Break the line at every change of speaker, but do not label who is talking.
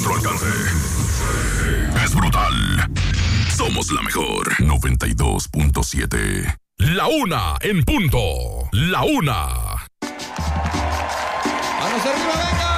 nuestro alcance. Es brutal. Somos la mejor. 92.7. La una en punto. La una.
¡Manos arriba, venga!